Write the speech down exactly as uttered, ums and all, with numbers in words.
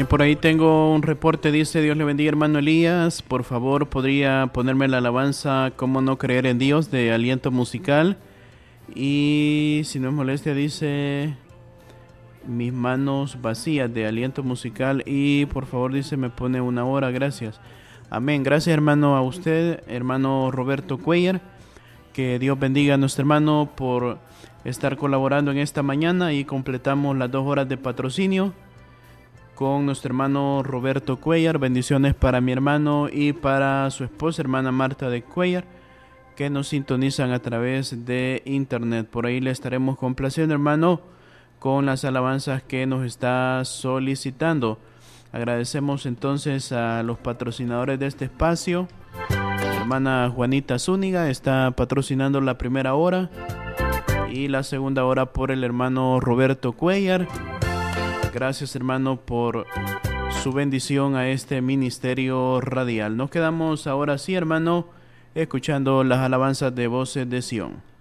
Eh, por ahí tengo un reporte, dice: Dios le bendiga, hermano Elías. Por favor, podría ponerme la alabanza "Cómo no creer en Dios" de Aliento Musical. Y si no es molestia, dice "Mis manos vacías" de Aliento Musical. Y por favor, dice, me pone una hora. Gracias. Amén. Gracias, hermano, a usted, hermano Roberto Cuellar. Que Dios bendiga a nuestro hermano por estar colaborando en esta mañana, y completamos las dos horas de patrocinio con nuestro hermano Roberto Cuellar. Bendiciones para mi hermano y para su esposa, hermana Marta de Cuellar, que nos sintonizan a través de internet. Por ahí le estaremos complaciendo, hermano, con las alabanzas que nos está solicitando. Agradecemos entonces a los patrocinadores de este espacio. La hermana Juanita Zúñiga está patrocinando la primera hora y la segunda hora por el hermano Roberto Cuellar. Gracias, hermano, por su bendición a este ministerio radial. Nos quedamos ahora sí, hermano, escuchando las alabanzas de Voces de Sion.